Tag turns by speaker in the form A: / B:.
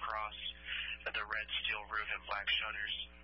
A: cross, the red steel roof and black shutters.